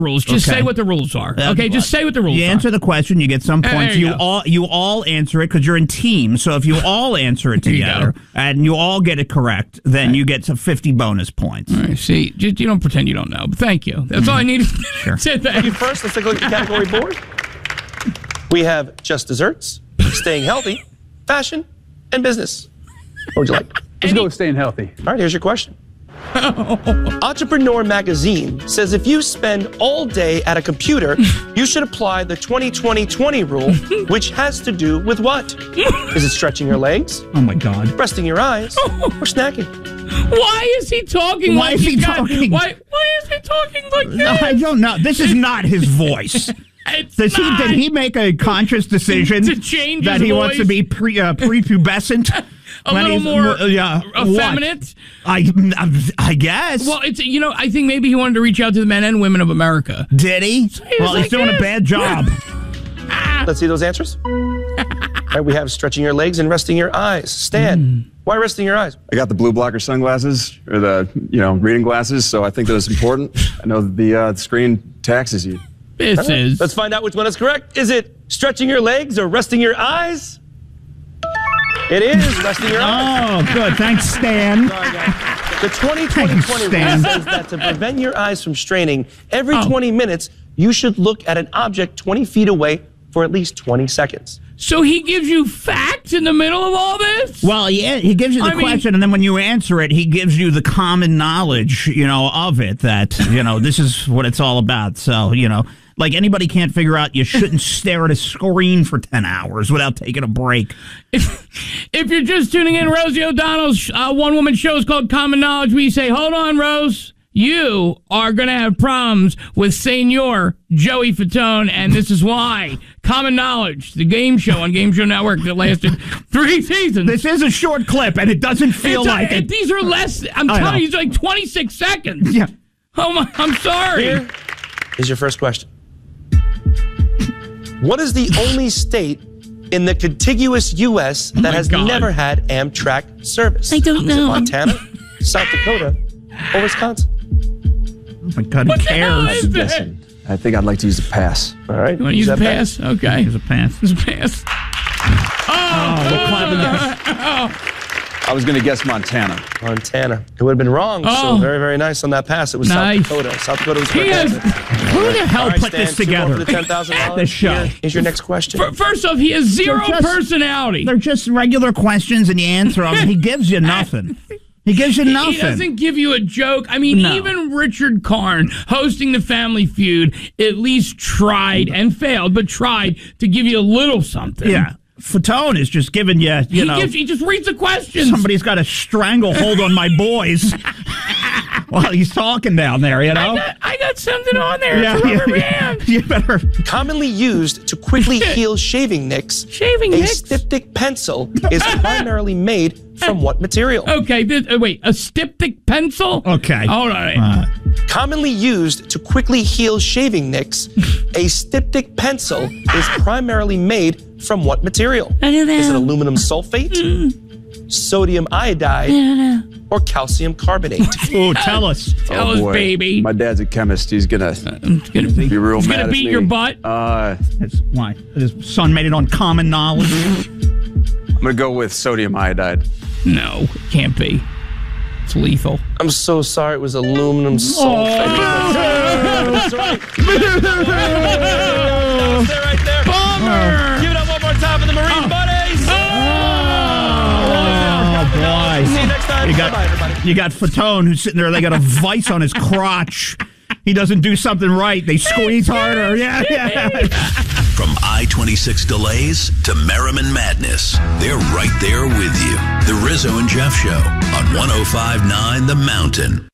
rules. Just say what the rules are. Okay, just say what the rules are. You answer the question, you get some points. You all answer it because you're in teams. So if you all answer it together and you all get it correct, then you get some 50 bonus points. All right, see, just, you don't pretend you don't know. But thank you. That's all I needed. Sure. First, let's take a look at the category board. We have just desserts, staying healthy, fashion, and business. What would you like? Let's go with staying healthy. All right, here's your question. Entrepreneur Magazine says if you spend all day at a computer, you should apply the 20-20-20 rule, which has to do with what? Is it stretching your legs? Oh, my God. Resting your eyes? Or snacking? Why is he talking Why is he talking? Why is he talking like this? No, I don't know. This is not his voice. Did he make a conscious decision to change that his he voice? wants to be prepubescent? A little more effeminate? I guess. Well, it's I think maybe he wanted to reach out to the men and women of America. Did he? Well, he's doing a bad job. Let's see those answers. All right, we have stretching your legs and resting your eyes. Stan, why resting your eyes? I got the blue blocker sunglasses, or the reading glasses, so I think that it's important. I know that the screen taxes you. Let's find out which one is correct. Is it stretching your legs or resting your eyes? It is resting your eyes. Oh, good. Thanks, Stan. Sorry, guys. The 20-20-20 rule says that to prevent your eyes from straining, every 20 minutes, you should look at an object 20 feet away for at least 20 seconds. So he gives you facts in the middle of all this? Well, yeah, he gives you the question, and then when you answer it, he gives you the common knowledge, of it, that, this is what it's all about. So, like anybody can't figure out you shouldn't stare at a screen for 10 hours without taking a break. If you're just tuning in, Rosie O'Donnell's one-woman show is called Common Knowledge. We say, hold on, Rose. You are going to have problems with Senor Joey Fatone, and this is why. Common Knowledge, the game show on Game Show Network that lasted 3 seasons. This is a short clip, and it doesn't feel like it. These are less, I'm telling you, it's like 26 seconds. Yeah. Oh, my, I'm sorry. Here is your first question. What is the only state in the contiguous U.S. that has never had Amtrak service? I don't know. Montana, South Dakota, or Wisconsin? Oh, my God, who cares? I'm guessing. I think I'd like to use a pass. All right. You want to use a pass? Okay. Use a pass. Use a pass. I was going to guess Montana. Montana. It would have been wrong. So very, very nice on that pass. It was South Dakota. South Dakota was correct. Who the hell put this together? The $10,000. This show. Here's your next question. First off, he has zero personality. They're just regular questions, and you answer them. He gives you nothing. He gives you nothing. He doesn't give you a joke. I mean, even Richard Karn, hosting the Family Feud, at least tried and failed, but tried to give you a little something. Yeah. Fatone is just giving you, he just reads the questions. Somebody's got a stranglehold on my boys while he's talking down there, I got something on there. It's a rubber band. You better. Commonly used to quickly heal shaving nicks, a styptic pencil is primarily made from what material? Okay, wait, a styptic pencil? Okay. Hold on. Commonly used to quickly heal shaving nicks, a styptic pencil is primarily made from what material? I don't know. Is it aluminum sulfate, sodium iodide, or calcium carbonate? Oh, tell us. Tell us, baby. My dad's a chemist. He's going to be real He's mad gonna at beat me. your butt? Why? His son made it on common knowledge. I'm going to go with sodium iodide. No, it can't be. It's lethal. I'm so sorry. It was aluminum sulfate. That's right. Stay right there. Bummer. Give it up one more time for the Marine Buddies. Boy. See you next time. Bye-bye, everybody. You got Fatone who's sitting there. They got a vice on his crotch. He doesn't do something right. They squeeze harder. Yeah. From I-26 delays to Merriman Madness, they're right there with you. The Rizzo and Jeff Show on 105.9 The Mountain.